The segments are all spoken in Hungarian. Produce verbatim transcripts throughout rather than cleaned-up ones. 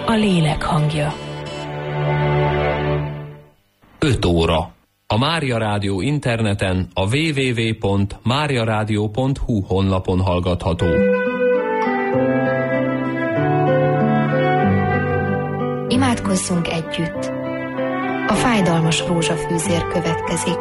a lélek hangja. öt óra. A Mária Rádió interneten a double-u double-u double-u pont mária rádió pont hu honlapon hallgatható. Imádkozzunk együtt. A fájdalmas rózsafűzér következik.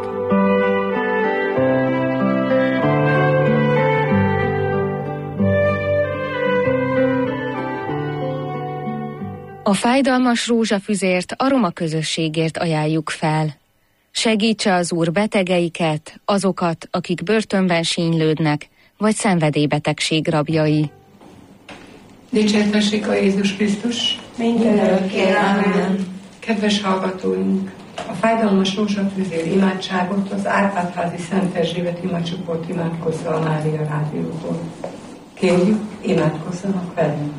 A fájdalmas rózsafüzért a roma közösségért ajánljuk fel. Segítse az Úr betegeiket, azokat, akik börtönben sínylődnek, vagy szenvedélybetegség rabjai. Dicsértessék a Jézus Krisztus! Mindenörökké, ámen. Kedves hallgatóink! A fájdalmas rózsafűzér imádságot az Árpád-házi Szent Erzsébet imacsoport imádkozza a Mária Rádióból. Kérjük, imádkozzanak velünk!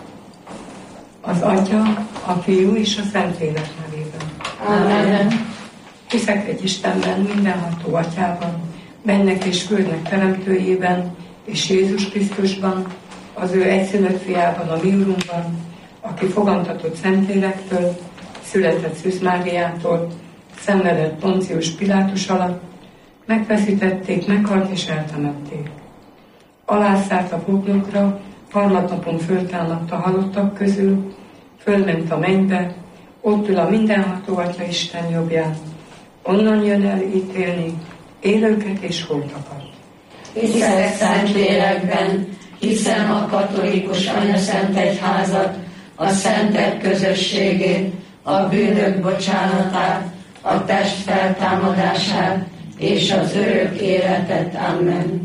Az Atya, a Fiú és a Szentlélek nevében. Amen. Hiszek egy Istenben, mindenható Atyában, mennek és földnek teremtőjében, és Jézus Krisztusban, az ő egyszülött fiában, a mi Urunkban, aki fogantatott Szentlélektől, született Szűz Máriától, szenvedett Poncius Pilátus alatt, megfeszítették, meghalt és eltemették. Alászállt a póklokra, harmadnapon föltámadt a halottak közül, fölment a mennybe, ott ül a mindenható Atya Isten jobbján, onnan jön el ítélni élőket és holtakat. Hiszek Szentlélekben, hiszem a katolikus anyaszent egyházat, a szentek közösségét, a bűnök bocsánatát, a test feltámadását és az örök életet. Amen.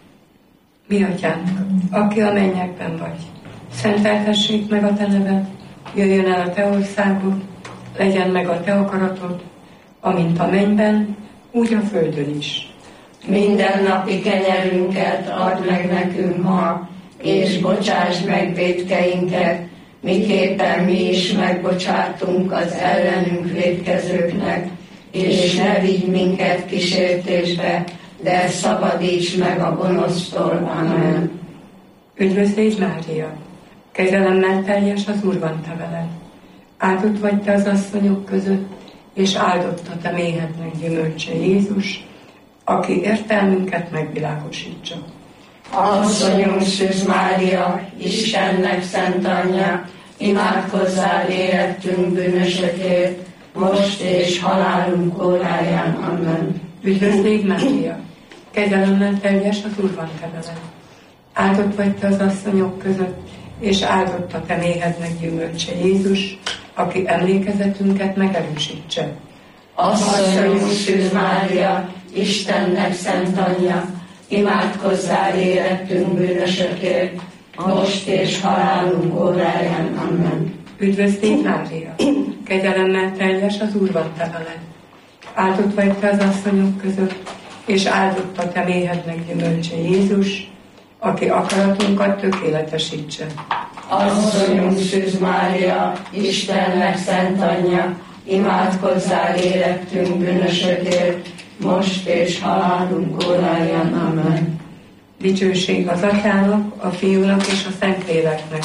Mi Atyánk, aki a mennyekben vagy, szenteltessék meg a te neved, jöjjön el a te országod, legyen meg a te akaratod, amint a mennyben, úgy a földön is. Minden napi kenyerünket add meg nekünk ma, és bocsásd meg vétkeinket, miképpen mi is megbocsátunk az ellenünk vétkezőknek, és ne vigy minket kísértésbe, de szabadíts meg a gonosztól. Amen. Üdvözlégy Mária! Kegyelemmel teljes, az Úr van te veled. Áldott vagy te az asszonyok között, és áldott a te méhednek gyümölcse Jézus, aki értelmünket megvilágosítsa. Asszonyunk Szűz Mária, Istennek szent anyja, imádkozzál érettünk bűnösökért, most és halálunk óráján. Amen. Üdvözlégy Mária! Kegyelemmel teljes, az Úr van te veled. Áldott vagy te az asszonyok között, és áldott a te méhednek gyümölcse Jézus, aki emlékezetünket megerősítse. Asszonyunk Szűz Mária, Istennek szent anyja, imádkozzál érettünk bűnösökért, most és halálunk óráján. Amen. Üdvözlégy Mária! Kegyelemmel teljes, az Úr van te veled. Áldott vagy te az asszonyok között, és áldott a te méhednek gyümölcse Jézus, aki akaratunkat tökéletesítse. Asszonyunk Szűz Mária, Istennek szent anyja, imádkozzál érettünk bűnösökért, most és halálunk óráján. Amen. Dicsőség az Atyának, a Fiúnak és a Szentléleknek.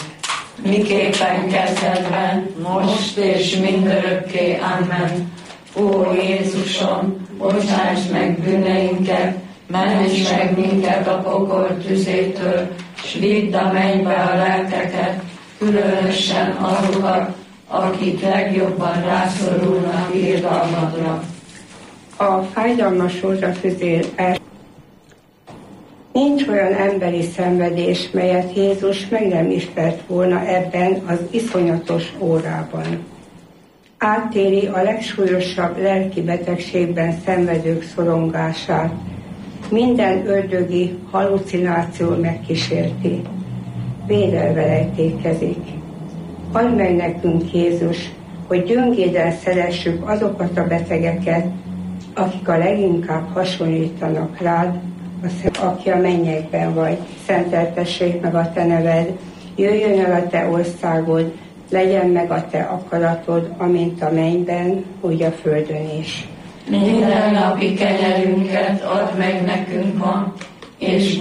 Miképpen kezdetben, most és mindörökké. Amen. Ó Jézusom, bocsásd meg bűneinket, ments meg minket a pokol tüzétől, s vidd a mennybe a lelkeket, különösen azokat, akik legjobban rászorulnak irgalmadra. A fájdalmas rózsafűzér el... Nincs olyan emberi szenvedés, melyet Jézus meg nem ismert volna ebben az iszonyatos órában. Átéli a legsúlyosabb lelki betegségben szenvedők szorongását. Minden ördögi hallucináció megkísérti. Védelve rejtékezik. Adj meg nekünk, Jézus, hogy gyöngéden szeressük azokat a betegeket, akik a leginkább hasonlítanak rád, aki a mennyekben vagy. Szenteltessék meg a te neved, jöjjön el a te országod, legyen meg a te akaratod, amint a mennyben, úgy a földön is. Minden napi kenyerünket add meg nekünk ma, és